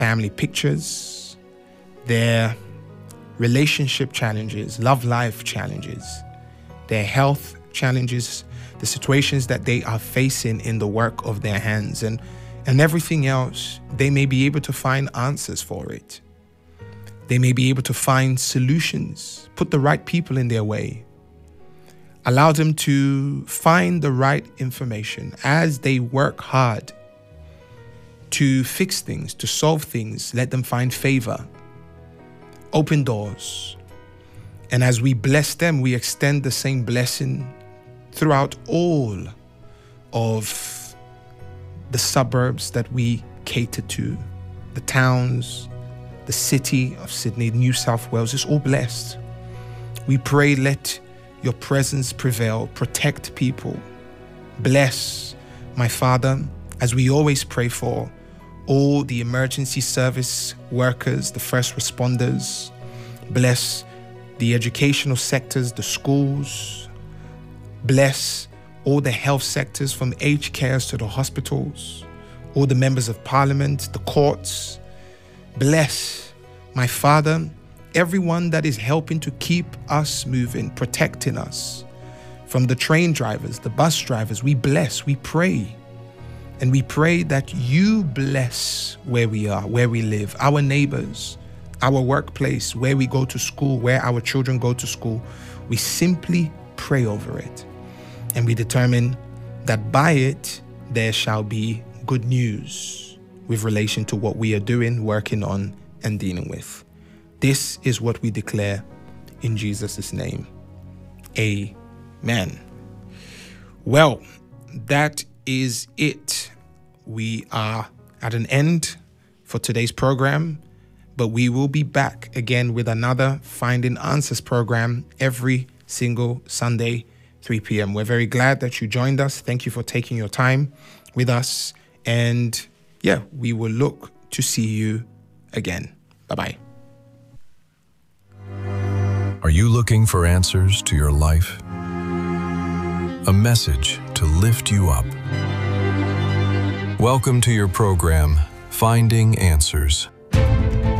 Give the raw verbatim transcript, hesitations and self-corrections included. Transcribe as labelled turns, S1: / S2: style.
S1: family pictures, their relationship challenges, love life challenges, their health challenges, the situations that they are facing in the work of their hands, and, and everything else, they may be able to find answers for it. They may be able to find solutions, put the right people in their way, allow them to find the right information as they work hard to fix things, to solve things. Let them find favor, open doors. And as we bless them, we extend the same blessing throughout all of the suburbs that we cater to, the towns, the city of Sydney, New South Wales is all blessed. We pray, let your presence prevail, protect people. Bless, my Father, as we always pray for all the emergency service workers, the first responders. Bless the educational sectors, the schools. Bless all the health sectors from aged cares to the hospitals, all the members of parliament, the courts. Bless, my Father, everyone that is helping to keep us moving, protecting us. From the train drivers, the bus drivers, we bless, we pray. And we pray that you bless where we are, where we live, our neighbors, our workplace, where we go to school, where our children go to school. We simply pray over it. And we determine that by it, there shall be good news with relation to what we are doing, working on, and dealing with. This is what we declare in Jesus' name. Amen. Well, that is it. We are at an end for today's program, but we will be back again with another Finding Answers program every single Sunday, three p.m. We're very glad that you joined us. Thank you for taking your time with us. And yeah, we will look to see you again. Bye-bye.
S2: Are you looking for answers to your life? A message to lift you up. Welcome to your program, Finding Answers.